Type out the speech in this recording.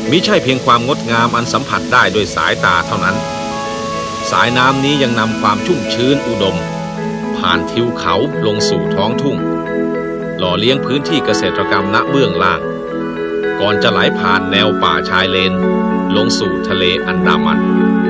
มิใช่เพียงความงดงามอันสัมผัสได้โดยสายตาเท่านั้นสายน้ำนี้ยังนำความชุ่มชื้นอุดมผ่านทิวเขาลงสู่ท้องทุ่งหล่อเลี้ยงพื้นที่เกษตรกรรมณเบื้องล่างก่อนจะไหลผ่านแนวป่าชายเลนลงสู่ทะเลอันดามัน